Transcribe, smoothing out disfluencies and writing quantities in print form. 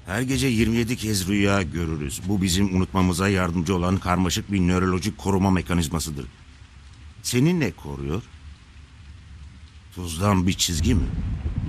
Her gece 27 kez rüya görürüz. Bu bizim unutmamıza yardımcı olan karmaşık bir nörolojik koruma mekanizmasıdır. Seni ne koruyor? Tuzdan bir çizgi mi?